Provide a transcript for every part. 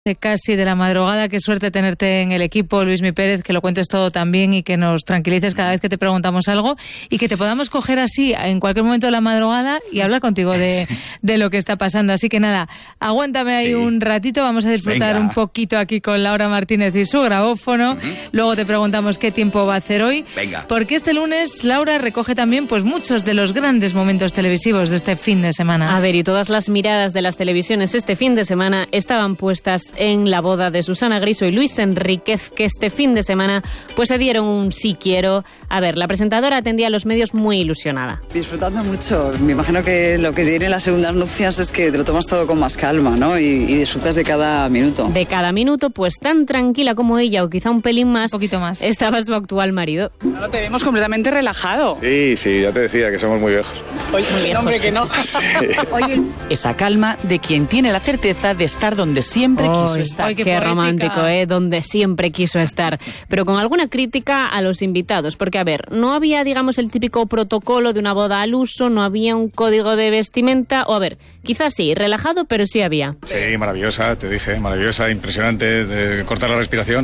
Casi de la madrugada, qué suerte tenerte en el equipo, Luismi Pérez, que lo cuentes todo tan bien y que nos tranquilices cada vez que te preguntamos algo y que te podamos coger así en cualquier momento de la madrugada y hablar contigo de lo que está pasando. Así que nada, aguántame ahí un ratito, vamos a disfrutar un poquito aquí con Laura Martínez y su grabófono. Luego te preguntamos qué tiempo va a hacer hoy. Porque este lunes Laura recoge también pues muchos de los grandes momentos televisivos de este fin de semana. A ver, y todas las miradas de las televisiones este fin de semana estaban puestas en la boda de Susana Griso y Luis Enríquez, que este fin de semana pues se dieron un sí quiero. A ver, la presentadora atendía a los medios muy ilusionada. Disfrutando mucho. Me imagino que lo que tiene las segundas nupcias es que te lo tomas todo con más calma, ¿no? Y disfrutas de cada minuto. De cada minuto, pues tan tranquila como ella, o quizá un pelín más, un poquito más, estaba su actual marido. No, te vemos completamente relajado. Sí, ya te decía que somos muy viejos. Oye, muy viejos. Hombre, que no. Sí. Oye, esa calma de quien tiene la certeza de estar donde siempre quiso estar. Ay, qué romántico, donde siempre quiso estar. Pero con alguna crítica a los invitados, porque a ver, no había, digamos, el típico protocolo de una boda al uso, no había un código de vestimenta, o a ver, quizás sí, relajado, pero sí había. Sí, maravillosa, te dije, maravillosa, impresionante, de cortar la respiración.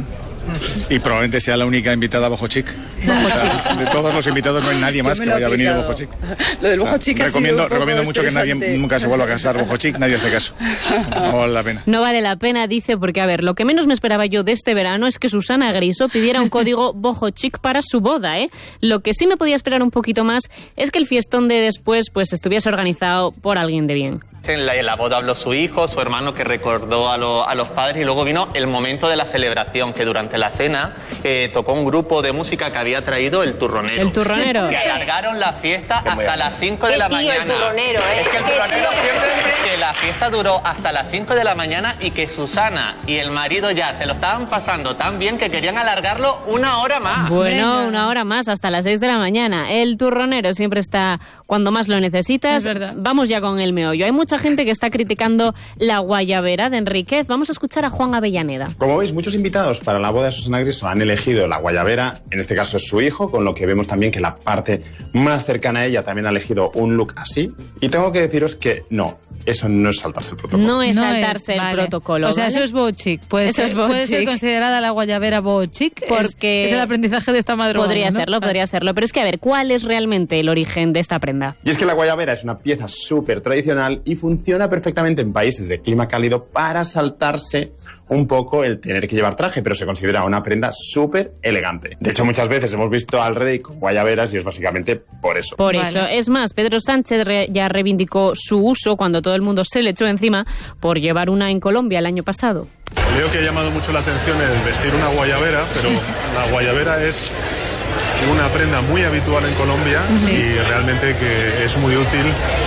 Y probablemente sea la única invitada boho chic. De todos los invitados no hay nadie más que haya venido boho chic. Lo del boho chic recomiendo mucho que nadie nunca se vuelva a casar boho chic, nadie hace caso. No vale la pena. No vale la pena, dice, porque a ver, lo que menos me esperaba yo de este verano es que Susana Griso pidiera un código boho chic para su boda, ¿eh? Lo que sí me podía esperar un poquito más es que el fiestón de después pues estuviese organizado por alguien de bien. En la boda habló su hijo, su hermano, que recordó a los padres, y luego vino el momento de la celebración, que durante la cena tocó un grupo de música que había traído el Turronero. El Turronero. Que alargaron la fiesta hasta las 5 de la mañana. El Turronero, Es que el Turronero siempre que la fiesta duró hasta las 5 de la mañana y que Susana y el marido ya se lo estaban pasando tan bien que querían alargarlo una hora más. Bueno, una hora más, hasta las 6 de la mañana. El Turronero siempre está cuando más lo necesitas. Es verdad. Vamos ya con el meollo. Hay mucha gente que está criticando la guayabera de Enríquez. Vamos a escuchar a Juan Avellaneda. Como veis, muchos invitados para la boda de Susana Griso han elegido la guayabera, en este caso es su hijo, con lo que vemos también que la parte más cercana a ella también ha elegido un look así. Y tengo que deciros que no, eso no es saltarse el protocolo. No es saltarse el protocolo. O sea, ¿vale? Eso es boho chic. Puede ser considerada la guayabera boho chic, porque es el aprendizaje de esta madrugada. Podría serlo. Pero es que, a ver, ¿cuál es realmente el origen de esta prenda? Y es que la guayabera es una pieza súper tradicional y funciona perfectamente en países de clima cálido para saltarse un poco el tener que llevar traje, pero se considera una prenda súper elegante. De hecho, muchas veces hemos visto al rey con guayaberas y es básicamente por eso. Por eso. Es más, Pedro Sánchez ya reivindicó su uso cuando todo el mundo se le echó encima por llevar una en Colombia el año pasado. Creo que ha llamado mucho la atención el vestir una guayabera, pero la guayabera es una prenda muy habitual en Colombia y realmente que es muy útil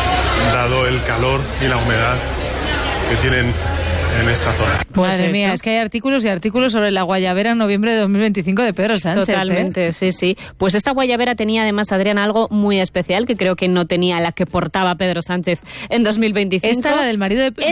dado el calor y la humedad que tienen en esta zona. Madre mía, es que hay artículos y artículos sobre la guayabera en noviembre de 2025 de Pedro Sánchez. Totalmente, sí. Pues esta guayabera tenía además, Adriana, algo muy especial que creo que no tenía la que portaba Pedro Sánchez en 2025. Esta la del marido de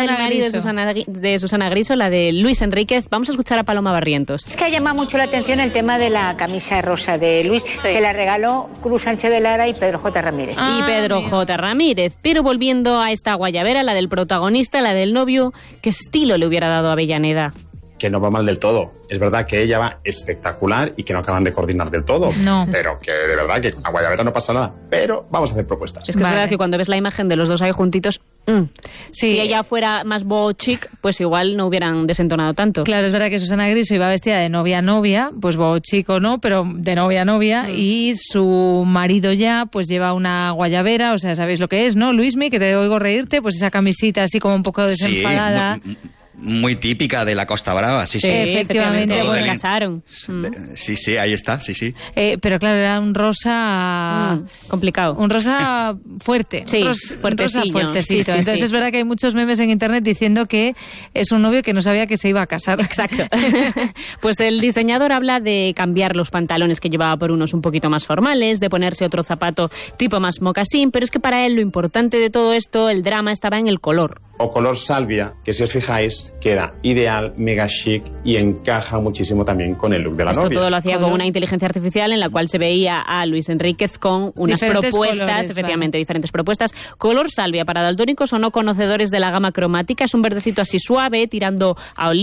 Susana Griso, la de Luis Enríquez. Vamos a escuchar a Paloma Barrientos. es que llama mucho la atención el tema de la camisa rosa de Luis. Se la regaló Cruz Sánchez de Lara y Pedro J. Ramírez. J. Ramírez. Pero volviendo a esta guayabera, la del protagonista, la del novio, ¿qué estilo le hubiera dado a Avellaneda? Que no va mal del todo. Es verdad que ella va espectacular y que no acaban de coordinar del todo. No. Pero que de verdad que con la guayabera no pasa nada. Pero vamos a hacer propuestas. Es que es verdad que cuando ves la imagen de los dos ahí juntitos, si ella fuera más boho chic, pues igual no hubieran desentonado tanto. Claro, es verdad que Susana Griso iba vestida de novia, pues boho chic o no, pero de novia, y su marido ya pues lleva una guayabera, o sea, ¿sabéis lo que es, no, Luismi? Que te oigo reírte, pues esa camisita así como un poco desenfadada. Sí, muy típica de la Costa Brava, sí. Efectivamente. Se casaron. Sí, ahí está, sí. Pero claro, era un rosa... complicado. Un rosa fuerte. Sí, un rosa fuertecito. Sí. Entonces es verdad que hay muchos memes en internet diciendo que es un novio que no sabía que se iba a casar. Exacto. Pues el diseñador habla de cambiar los pantalones que llevaba por unos un poquito más formales, de ponerse otro zapato tipo más mocasín, pero es que para él lo importante de todo esto, el drama, estaba en el color. O color salvia, que si os fijáis, pues queda ideal, mega chic y encaja muchísimo también con el look de la Esto novia. todo lo hacía con una inteligencia artificial en la cual se veía a Luis Enríquez con unas Diferentes propuestas, colores, efectivamente, diferentes propuestas. Color salvia para daltónicos o no conocedores de la gama cromática. Es un verdecito así suave, tirando a oliva.